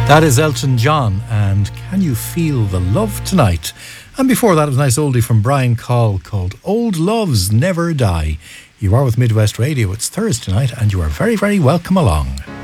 That is Elton John and Can You Feel the Love Tonight? And before that, it was a nice oldie from Brian Call called Old Loves Never Die. You are with Midwest Radio. It's Thursday night and you are very, very welcome along.